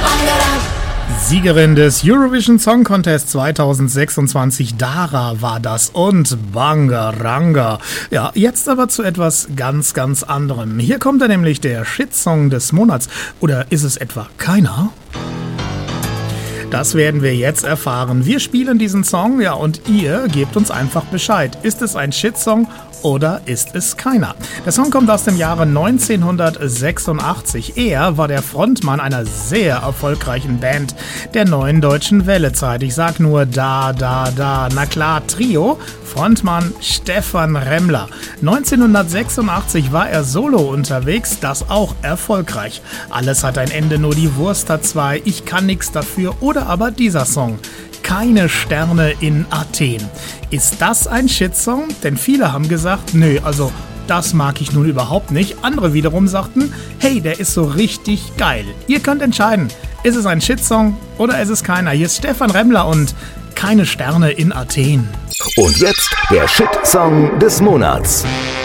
Siegerin des Eurovision Song Contest 2026, Dara war das und Bangaranga. Ja, jetzt aber zu etwas ganz, ganz anderem. Hier kommt er nämlich, der Shitsong des Monats. Oder ist es etwa keiner? Das werden wir jetzt erfahren. Wir spielen diesen Song, ja, und ihr gebt uns einfach Bescheid. Ist es ein Shitsong oder ist es keiner? Der Song kommt aus dem Jahre 1986. Er war der Frontmann einer sehr erfolgreichen Band der Neuen Deutschen Welle-Zeit. Ich sag nur da. Na klar, Trio, Frontmann Stephan Remmler. 1986 war er solo unterwegs, das auch erfolgreich. Alles hat ein Ende, nur die Wurst hat zwei. Ich kann nix dafür. Oder aber dieser Song. Keine Sterne in Athen. Ist das ein Shitsong? Denn viele haben gesagt, nö, also das mag ich nun überhaupt nicht. Andere wiederum sagten, hey, der ist so richtig geil. Ihr könnt entscheiden, ist es ein Shitsong oder ist es keiner? Hier ist Stephan Remmler und Keine Sterne in Athen. Und jetzt der Shitsong des Monats.